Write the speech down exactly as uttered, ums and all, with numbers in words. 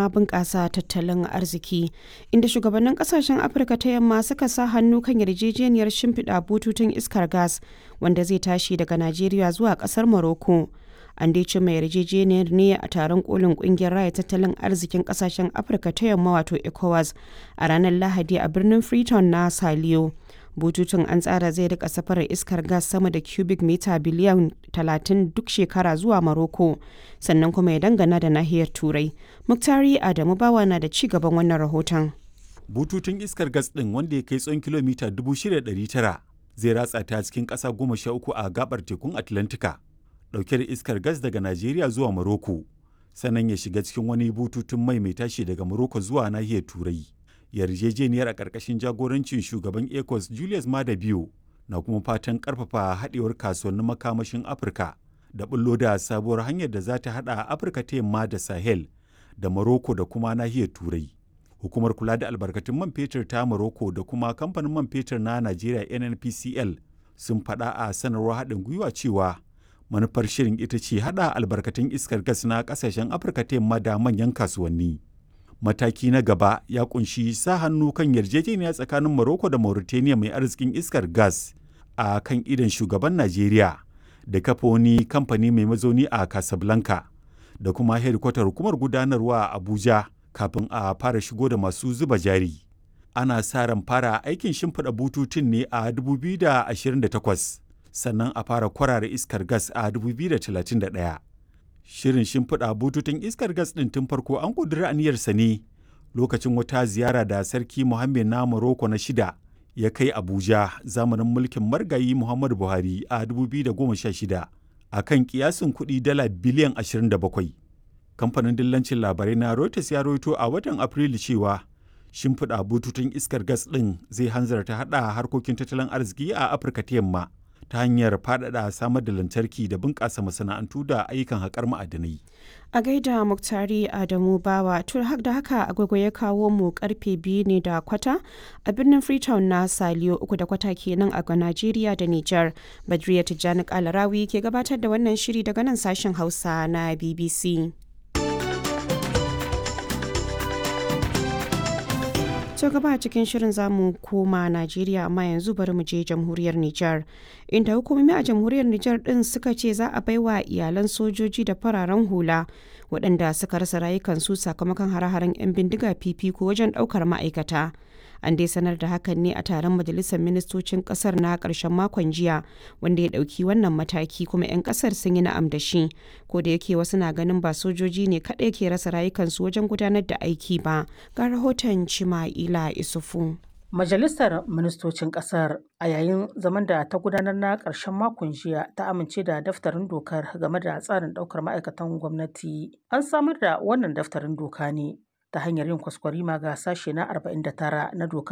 na bunƙasa tattalin arziki, inda shugabannin ƙasashen Afirka ta yamma suka sa hannu kan yarjejeniyar shimfiɗa bututun iskar gas wanda zai tashi daga Najeriya zuwa ƙasar Morocco. An dai cimma yarjejeniyar ne a taron kolin ƙungiyar raya tattalin arzikin ƙasashen Afirka ta yamma wato ECOWAS a ranar Lahadi a birnin Freetown na Saliyo. Bututun an tsara zai rika safarar iskar gas sama da cubic mita biliyan talatin duk shekara zuwa Morocco, sannan kuma ya dangana da nahiyar Turai. Muktari Adamu Bawa na da ci gaban wannan rahoton. Bututun iskar gas ɗin wanda ya kai tsawon kilomita dubu shida da ɗari tara zai ratsa ta cikin ƙasa goma sha uku a gabar tekun Atlantika, ɗauke da iskar gas daga Najeriya zuwa Morocco, sannan ya shiga cikin wani bututun mai mai tashi daga Morocco zuwa nahiyar Turai. Yarjejeniyar a ƙarƙashin jagorancin shugaban ECOWAS Julius Maada Bio na kuma fatan ƙarfafa haɗewar kasuwannin makamashin Afirka da bullo da sabuwar hanyar da za ta haɗa Afirka ta yamma da Sahel da Morocco da kuma nahiyar Turai. Hukumar kula da albarkatun man fetur ta Morocco da kuma kamfanin man fetur na Najeriya N N P C L sun faɗa a sanarwar haɗin gwiwa cewa manufar shirin ita ce haɗa albarkatun iskar gas na ƙasashen Afirka ta yamma da manyan kasuwanni. Mataki na gaba ya kunshi sa hannu kan yarjejeniya tsakanin Morocco da Mauritania mai arzikin iskar gas a kan idon shugaban Najeriya da kafa wani kamfani mai mazauni a Casablanca da kuma hedikwatar hukumar gudanarwa a Abuja kafin a fara shigo da masu zuba jari. Ana sa ran fara aikin shimfiɗa bututun ne a dubu biyu da ashirin da takwas, sannan a fara kwarara iskar gas a dubu biyu da talatin da ɗaya. Shirin shimfiɗa bututun iskar gas ɗin tun farko an ƙudiri aniyarsa ne lokacin wata ziyara da Sarki Mohammed na Morocco na shida ya kai Abuja zamanin mulkin Margayi Muhammadu Buhari a dubu biyu da goma sha shida a kan kiyasin kuɗi dala biliyan ashirin da bakwai. Kamfanin dillancin labarai na Reuters ya rawaito a watan Afrilu cewa shimfiɗa bututun iskar gas ɗin zai hanzarta haɗa harkokin tattalin arziki a Afirka ta yamma ta hanyar faɗaɗa samar da lantarki da bunƙasa masana'antu da ayyukan haƙar ma'adanai. A gaida Muktari Adamu Bawa, tun da haka agogo ya kawo mu karfe biyu ne da kwata a birnin Freetown na Saliyo, uku da kwata kenan a Najeriya da Nijar. Badriya Tijjani Kalarawi ke gabatar da wannan shiri daga nan sashen Hausa na B B C. To gaba a cikin shirin zamu koma Najeriya, amma yanzu bari mu je jamhuriyar Nijar, inda hukumomi a jamhuriyar Nijar din suka ce za a baiwa iyalan sojoji da fararen hula waɗanda suka rasa rayukansu sakamakon hare-haren 'yan bindiga fifiko wajen ɗaukar ma'aikata. An dai sanar da hakan ne a taron majalisar ministocin ƙasar na ƙarshen makon jiya, wanda ya ɗauki wannan mataki, kuma 'yan ƙasar sun yi na'am da shi, ko da yake wasu na ganin ba sojoji ne kaɗai ke rasa rayukansu wajen gudanar da aiki ba. Ga rahoton Chima'ila Isufu. Majalisar Ministocin Ƙasar a yayin zaman da ta gudanar na ƙarshen makon jiya ta amince da daftarin dokar game da tsarin ɗaukar ma'aikatan gwamnati. An samar da wannan daftarin doka ne ta hanyar yin kwaskwarima ga sashe na arba'in da tara na dokar